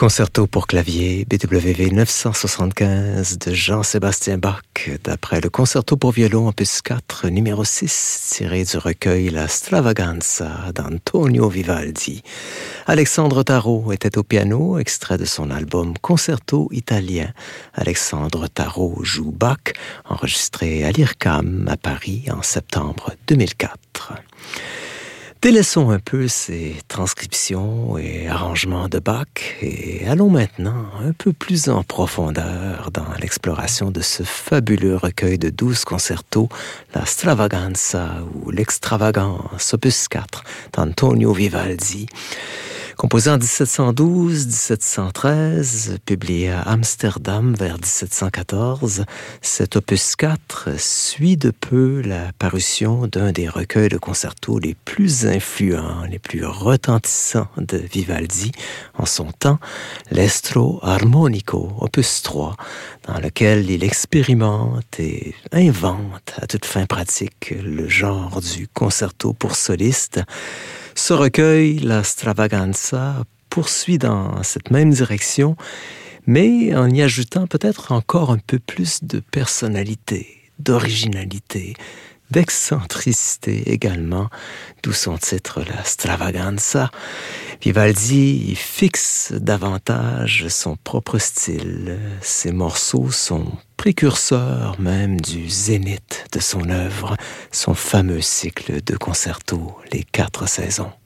Concerto pour clavier BWV 975 de Jean-Sébastien Bach, d'après le Concerto pour violon opus 4 numéro 6, tiré du recueil La Stravaganza d'Antonio Vivaldi. Alexandre Tarot était au piano, extrait de son album Concerto italien. Alexandre Tarot joue Bach, enregistré à l'IRCAM à Paris en septembre 2004. Délaissons un peu ces transcriptions et arrangements de Bach et allons maintenant un peu plus en profondeur dans l'exploration de ce fabuleux recueil de 12 concertos, la Stravaganza ou l'Extravagance, opus 4 d'Antonio Vivaldi. Composé en 1712-1713, publié à Amsterdam vers 1714, cet opus 4 suit de peu la parution d'un des recueils de concertos les plus influents, les plus retentissants de Vivaldi en son temps, l'Estro Armonico, opus 3, dans lequel il expérimente et invente à toute fin pratique le genre du concerto pour soliste. Ce recueil, la Stravaganza, poursuit dans cette même direction, mais en y ajoutant peut-être encore un peu plus de personnalité, d'originalité, d'excentricité également, d'où son titre, la Stravaganza. Vivaldi y fixe davantage son propre style. Ses morceaux sont précurseurs même du zénith de son œuvre, son fameux cycle de concertos, les 4 saisons.